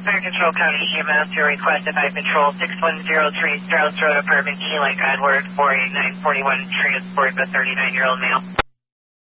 Fire Control County EMS, your request at Patrol 6103 Strauss Road, Apartment E, like Edward, 48941, transport a 39-year-old male.